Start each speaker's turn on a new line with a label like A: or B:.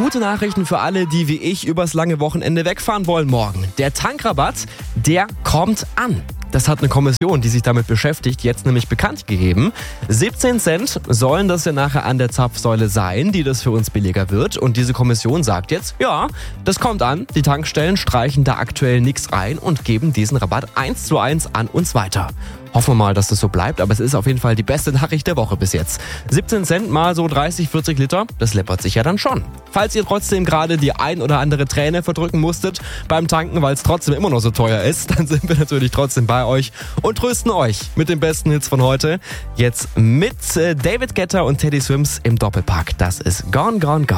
A: gute Nachrichten für alle, die wie ich übers lange Wochenende wegfahren wollen morgen. Der Tankrabatt, der kommt an. Das hat eine Kommission, die sich damit beschäftigt, jetzt nämlich bekannt gegeben. 17 Cent sollen das ja nachher an der Zapfsäule sein, die das für uns billiger wird. Und diese Kommission sagt jetzt, ja, das kommt an. Die Tankstellen streichen da aktuell nichts ein und geben diesen Rabatt 1:1 an uns weiter. Hoffen wir mal, dass das so bleibt, aber es ist auf jeden Fall die beste Nachricht der Woche bis jetzt. 17 Cent mal so 30, 40 Liter, das läppert sich ja dann schon. Falls ihr trotzdem gerade die ein oder andere Träne verdrücken musstet beim Tanken, weil es trotzdem immer noch so teuer ist, dann sind wir natürlich trotzdem bei euch und trösten euch mit den besten Hits von heute. Jetzt mit David Guetta und Teddy Swims im Doppelpack. Das ist Gone, Gone, Gone.